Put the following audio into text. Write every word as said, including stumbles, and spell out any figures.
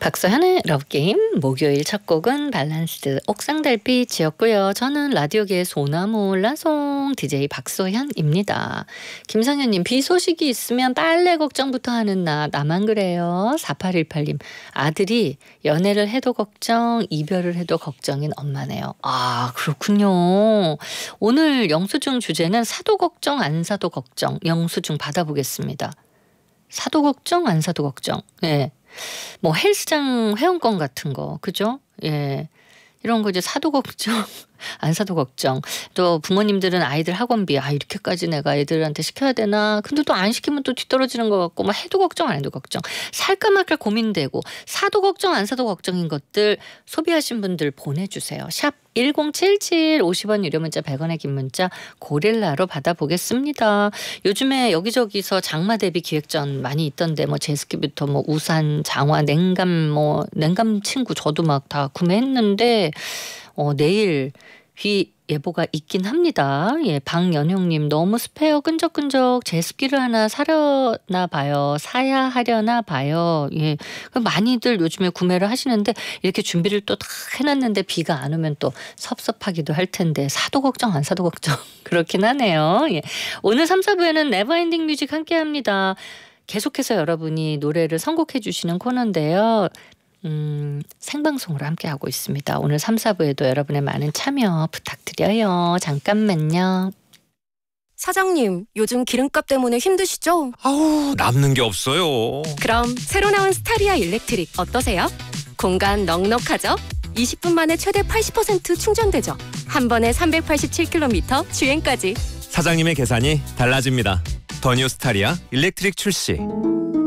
박서현의 러브게임 목요일 첫 곡은 밸런스드 옥상달빛이었고요. 저는 라디오계의 소나무 라송 디제이 박소현입니다. 김상현님, 비 소식이 있으면 빨래 걱정부터 하는 나 나만 그래요. 사팔일팔님, 아들이 연애를 해도 걱정 이별을 해도 걱정인 엄마네요. 아, 그렇군요. 오늘 영수증 주제는 사도 걱정 안 사도 걱정 영수증 받아보겠습니다. 사도 걱정 안 사도 걱정. 네. 뭐 헬스장 회원권 같은 거, 그죠? 예, 이런 거 이제 사도 걱정 안 사도 걱정. 또 부모님들은 아이들 학원비, 아 이렇게까지 내가 애들한테 시켜야 되나, 근데 또 안 시키면 또 뒤떨어지는 것 같고, 뭐 해도 걱정 안 해도 걱정, 살까 말까 고민되고, 사도 걱정 안 사도 걱정인 것들 소비하신 분들 보내주세요. 샵 일공칠칠 오십 원 유료 문자 백 원의 긴 문자 고릴라로 받아보겠습니다. 요즘에 여기저기서 장마 대비 기획전 많이 있던데, 뭐 제습기부터 뭐 우산, 장화, 냉감, 뭐 냉감 친구 저도 막 다 구매했는데 어, 내일 비 예보가 있긴 합니다. 예, 박연용님, 너무 습해요. 끈적끈적. 제습기를 하나 사려나 봐요. 사야 하려나 봐요. 예, 많이들 요즘에 구매를 하시는데 이렇게 준비를 또 다 해놨는데 비가 안 오면 또 섭섭하기도 할 텐데 사도 걱정 안 사도 걱정 그렇긴 하네요. 예, 오늘 삼, 사 부에는 네버엔딩 뮤직 함께합니다. 계속해서 여러분이 노래를 선곡해 주시는 코너인데요. 음, 생방송으로 함께하고 있습니다. 오늘 삼, 사 부에도 여러분의 많은 참여 부탁드려요. 잠깐만요. 사장님, 요즘 기름값 때문에 힘드시죠? 아우, 남는 게 없어요. 그럼 새로 나온 스타리아 일렉트릭 어떠세요? 공간 넉넉하죠? 이십 분 만에 최대 팔십 퍼센트 충전되죠? 한 번에 삼백팔십칠 킬로미터 주행까지. 사장님의 계산이 달라집니다. 더 뉴 스타리아 일렉트릭 출시.